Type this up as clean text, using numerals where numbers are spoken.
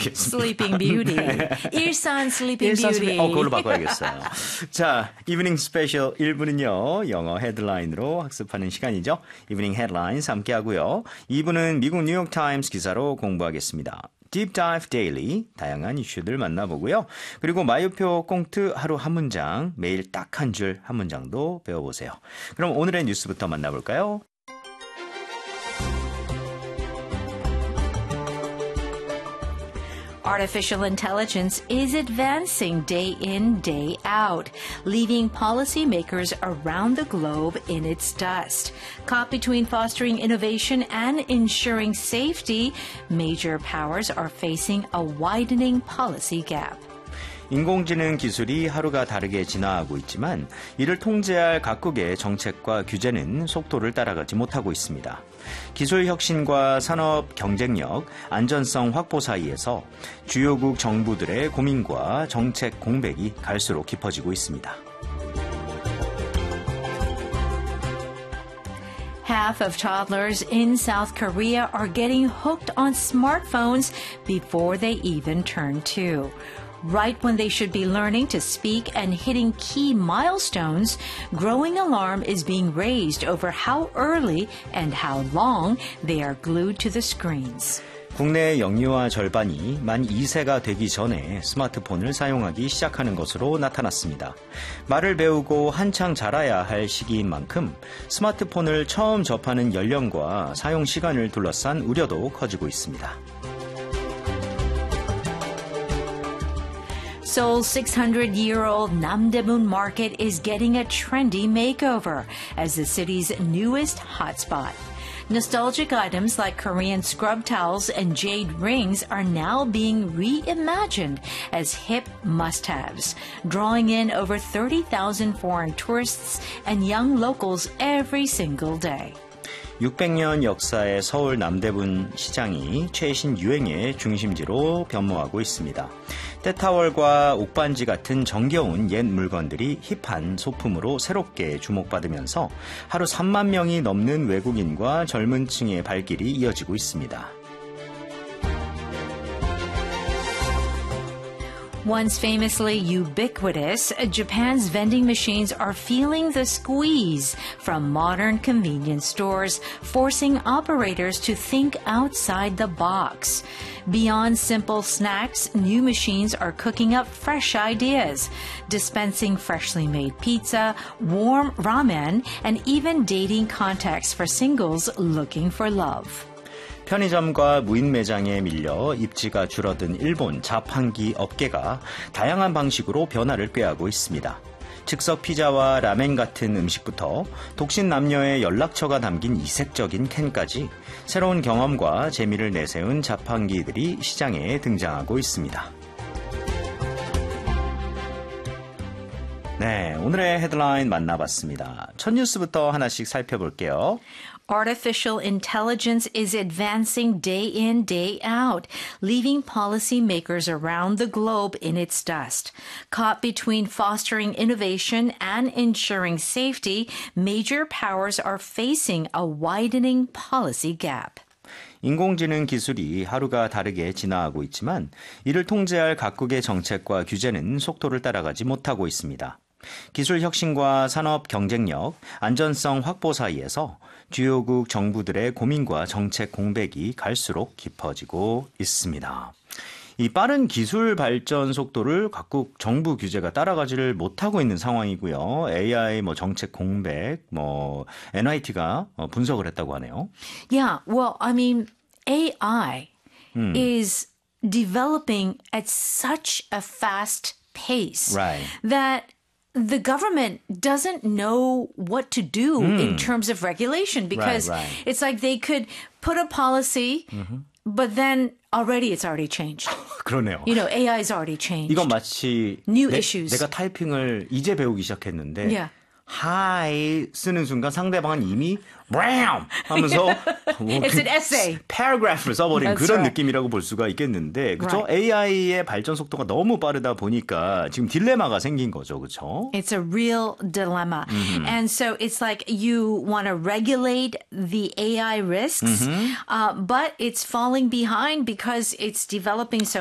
모르겠습니다. Sleeping Beauty. 네. 일산 Sleeping Beauty. 그걸로 바꿔야겠어요. 자, 이브닝 스페셜 1부는요. 영어 헤드라인으로 학습하는 시간이죠. 이브닝 헤드라인스 함께 하고요. 2부는 미국 뉴욕타임스 기사로 공부하겠습니다. Deep Dive Daily, 다양한 이슈들 만나보고요. 그리고 마유표 꽁트 하루 한 문장, 매일 딱 한 줄 한 문장도 배워보세요. 그럼 오늘의 뉴스부터 만나볼까요? Artificial intelligence is advancing day in, day out, leaving policymakers around the globe in its dust. Caught between fostering innovation and ensuring safety, major powers are facing a widening policy gap. 인공지능 기술이 하루가 다르게 진화하고 있지만 이를 통제할 각국의 정책과 규제는 속도를 따라가지 못하고 있습니다. 기술 혁신과 산업 경쟁력, 안전성 확보 사이에서 주요국 정부들의 고민과 정책 공백이 갈수록 깊어지고 있습니다. Half of toddlers in South Korea are getting hooked on smartphones before they even turn 2. Right when they should be learning to speak and hitting key milestones, growing alarm is being raised over how early and how long they are glued to the screens. 국내 영유아 절반이 만 2세가 되기 전에 스마트폰을 사용하기 시작하는 것으로 나타났습니다. 말을 배우고 한창 자라야 할 시기인 만큼 스마트폰을 처음 접하는 연령과 사용 시간을 둘러싼 우려도 커지고 있습니다. Seoul's 600-year-old Namdaemun Market is getting a trendy makeover as the city's newest hotspot. Nostalgic items like Korean scrub towels and jade rings are now being reimagined as hip must-haves, drawing in over 30,000 foreign tourists and young locals every single day. 600년 역사의 서울 남대문 시장이 최신 유행의 중심지로 변모하고 있습니다. 때타월과 옥반지 같은 정겨운 옛 물건들이 힙한 소품으로 새롭게 주목받으면서 하루 3만 명이 넘는 외국인과 젊은 층의 발길이 이어지고 있습니다. Once famously ubiquitous, Japan's vending machines are feeling the squeeze from modern convenience stores, forcing operators to think outside the box. Beyond simple snacks, new machines are cooking up fresh ideas, dispensing freshly made pizza, warm ramen, and even dating contests for singles looking for love. 편의점과 무인 매장에 밀려 입지가 줄어든 일본 자판기 업계가 다양한 방식으로 변화를 꾀하고 있습니다. 즉석 피자와 라멘 같은 음식부터 독신 남녀의 연락처가 담긴 이색적인 캔까지 새로운 경험과 재미를 내세운 자판기들이 시장에 등장하고 있습니다. 네, 오늘의 헤드라인 만나봤습니다. 첫 뉴스부터 하나씩 살펴볼게요. Artificial intelligence is advancing day in, day out, leaving policymakers around the globe in its dust. Caught between fostering innovation and ensuring safety, major powers are facing a widening policy gap. 인공지능 기술이 하루가 다르게 진화하고 있지만 이를 통제할 각국의 정책과 규제는 속도를 따라가지 못하고 있습니다. 기술 혁신과 산업 경쟁력, 안전성 확보 사이에서 주요국 정부들의 고민과 정책 공백이 갈수록 깊어지고 있습니다. 이 빠른 기술 발전 속도를 각국 정부 규제가 따라가지를 못하고 있는 상황이고요. AI 정책 공백, NIT가 분석을 했다고 하네요. Yeah, well, I mean, AI is developing at such a fast pace that the government doesn't know what to do in terms of regulation because it's like they could put a policy, but then it's already changed. 그러네요. You know, AI's already changed. 이건 마치 New issues. 내가 타이핑을 이제 배우기 시작했는데 Yeah. hi 쓰는 순간 상대방은 이미 ram 하면서 It's an essay. paragraph를 써버린 That's 그런 right. 느낌이라고 볼 수가 있겠는데 그렇죠? AI의 발전 속도가 너무 빠르다 보니까 지금 딜레마가 생긴 거죠. 그렇죠? It's a real dilemma. And so it's like you want to regulate the AI risks, but it's falling behind because it's developing so